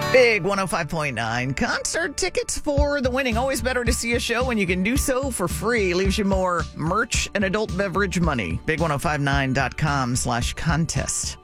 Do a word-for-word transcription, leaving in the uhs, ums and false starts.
Big one oh five point nine. Concert tickets for the winning. Always better to see a show when you can do so for free. Leaves you more merch and adult beverage money. big ten fifty-nine dot com slash contest.